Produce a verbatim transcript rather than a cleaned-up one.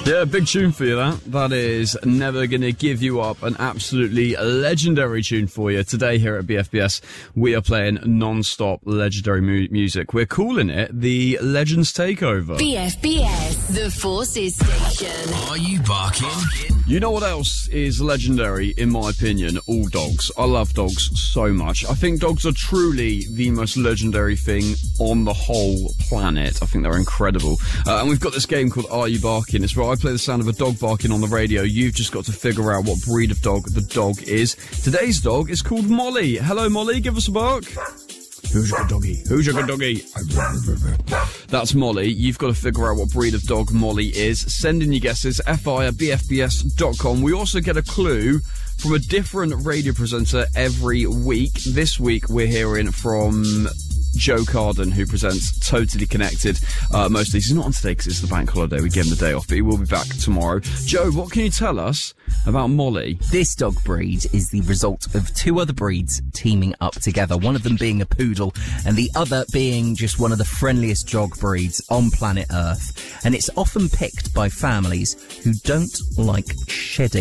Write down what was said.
Yeah, big tune for you, that. That is Never Gonna Give You Up, an absolutely legendary tune for you. Today here at B F B S, we are playing non-stop legendary mu- music. We're calling it the Legends Takeover. B F B S, the Forces Station. Are you barking? You know what else is legendary, in my opinion? All dogs. I love dogs so much. I think dogs are truly the most legendary thing on the whole planet. I think they're incredible. Uh, and we've got this game called Are You Barking? It's where I play the sound of a dog barking on the radio. You've just got to figure out what breed of dog the dog is. Today's dog is called Molly. Hello, Molly. Give us a bark. Who's your good doggy? Who's your good doggy? That's Molly. You've got to figure out what breed of dog Molly is. Send in your guesses, fi at b f b s dot com. We also get a clue from a different radio presenter every week. This week we're hearing from Joe Carden, who presents Totally Connected. Uh, mostly, he's not on today because it's the bank holiday. We gave him the day off, but he will be back tomorrow. Joe, what can you tell us about Molly? This dog breed is the result of two other breeds teaming up together, one of them being a poodle and the other being just one of the friendliest dog breeds on planet Earth. And it's often picked by families who don't like shedding.